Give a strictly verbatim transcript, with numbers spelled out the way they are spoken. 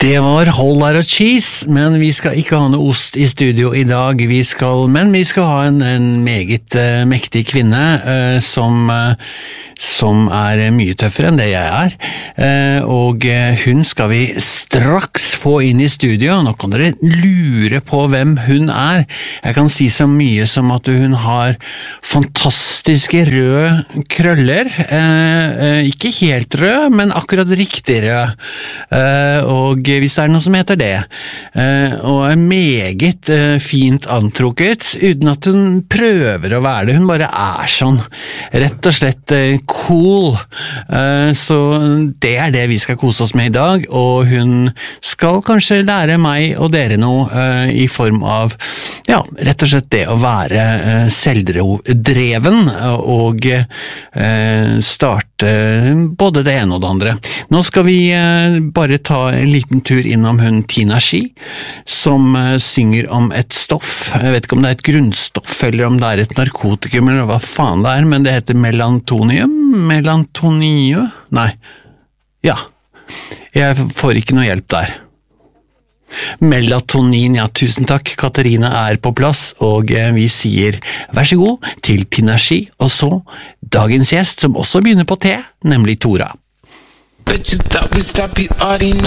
Det var Whole Lotta Cheese, men vi skal ikke ha noe ost i studio i dag, vi skal, men vi skal ha en, en meget uh, mektig kvinne uh, som, uh, som er mye tøffere enn det jeg er, uh, og uh, hun skal vi straks få inn i studio. Nå kan dere lure på hvem hun er. Jeg kan si så mye som at hun har fantastiske røde krøller, uh, uh, ikke helt rød, men akkurat riktig rød, uh, og hvis det er noe som heter det, og er meget fint antrukket, uten at hun prøver å være det, hun bare er sånn, rett og slett cool, så det er det vi skal kose oss med i dag, og hun skal kanskje lære meg og dere noe i form av, ja, rett og slett det å være selvdreven og starte både det ene og det andre. Nå skal vi bare ta en liten tur innom hun Tina Shi, som uh, synger om et stoff. Jeg vet ikke om det er et grunnstoff, eller om det er et narkotikum, eller hva faen det er, men det heter melantonium? Melantonium? Nei. Ja. Jeg får ikke noe hjelp der. Melatonin, ja, tusen takk. Katarina er på plass, og uh, vi sier vær så god til Tina Shi, og så dagens gjest, som også begynner på T, nemlig Tora. Bet you thought we stopped, you already know.